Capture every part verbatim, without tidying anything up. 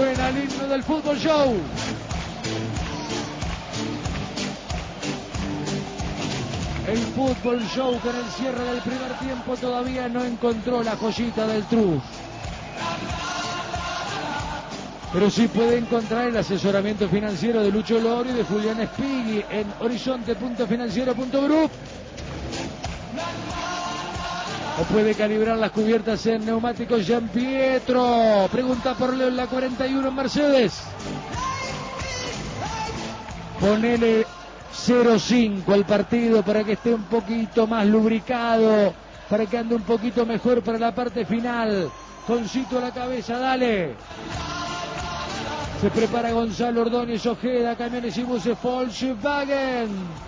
Suena el himno del Fútbol Show. El Fútbol Show que en el cierre del primer tiempo todavía no encontró la joyita del Trus. Pero sí puede encontrar el asesoramiento financiero de Lucho Loro y de Julián Spighi en horizonte punto financiero punto group. O puede calibrar las cubiertas en Neumáticos Gianpietro. Pregunta por Leo en la cuarenta y uno en Mercedes. Ponele cero cinco al partido para que esté un poquito más lubricado, para que ande un poquito mejor para la parte final. Concito a la cabeza, dale. Se prepara Gonzalo Ordóñez Ojeda, camiones y buses Volkswagen.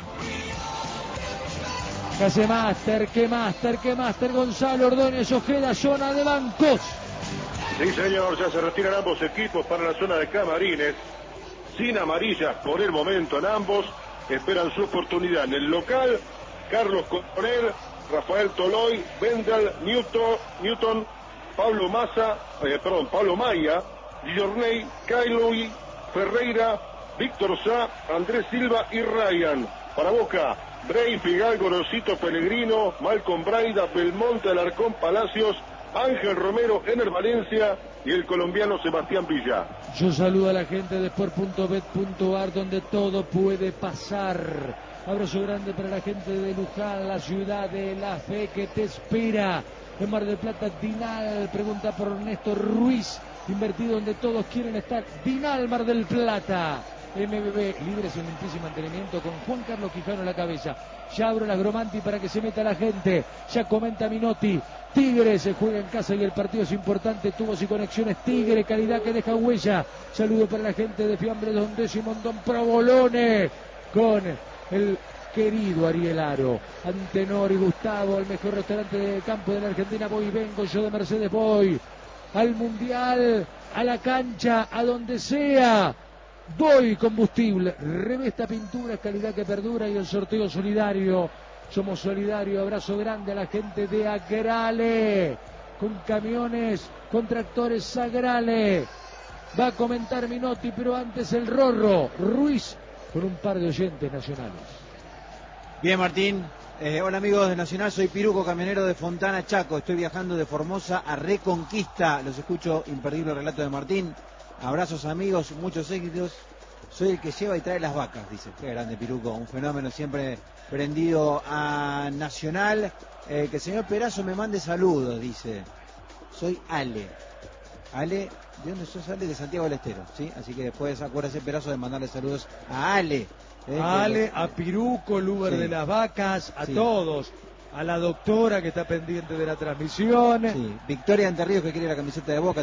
Que hace máster, que máster, que máster Gonzalo Ordóñez Ojeda, zona de bancos. Sí, señor, ya se retiran ambos equipos para la zona de camarines. Sin amarillas por el momento en ambos. Esperan su oportunidad en el local. Carlos Coronel, Rafael Toloy, Wendel, Newton, Newton, Pablo Massa, eh, perdón, Pablo Maya, Giorney, Kailoy, Ferreira, Víctor Sá, Andrés Silva y Ryan. Para Boca, Bray, Figal, Gorosito, Pellegrino, Malcolm Braida, Belmonte, Alarcón, Palacios, Ángel Romero, Ener Valencia y el colombiano Sebastián Villa. Yo saludo a la gente de sport punto bet punto ar donde todo puede pasar. Abrazo grande para la gente de Luján, la ciudad de la fe que te espera. En Mar del Plata, Dinal, pregunta por Ernesto Ruiz, invertido donde todos quieren estar. Dinal, Mar del Plata. M B B, líderes en limpieza y mantenimiento con Juan Carlos Quijano a la cabeza. Ya abro las Gromanti para que se meta la gente. Ya comenta Minotti. Tigre se juega en casa y el partido es importante. Tubos y conexiones Tigre, calidad que deja huella. Saludo para la gente de Fiambres Dondes y Montón Provolone con el querido Ariel Aro. Antenor y Gustavo, el mejor restaurante de campo de la Argentina. Voy y vengo, yo de Mercedes voy al Mundial, a la cancha, a donde sea. Doy combustible, Revesta Pinturas, calidad que perdura y el sorteo solidario. Somos solidarios, abrazo grande a la gente de Agrale, con camiones, con tractores Sagrale. Va a comentar Minotti, pero antes el Rorro Ruiz, con un par de oyentes nacionales. Bien, Martín. Eh, hola amigos de Nacional, soy Piruco, camionero de Fontana, Chaco. Estoy viajando de Formosa a Reconquista. Los escucho, imperdible relato de Martín. Abrazos amigos, muchos éxitos. Soy el que lleva y trae las vacas, dice. Qué grande Piruco, un fenómeno siempre prendido a Nacional. Eh, que el señor Perazo me mande saludos, dice. Soy Ale. Ale, ¿de dónde sos Ale? De Santiago del Estero, ¿sí? Así que después acuérdese Perazo de mandarle saludos a Ale. Eh, A Ale, que... a Piruco, el Uber sí. de las vacas, a sí. todos. A la doctora que está pendiente de la transmisión. Sí, Victoria Entre Ríos que quiere la camiseta de Boca.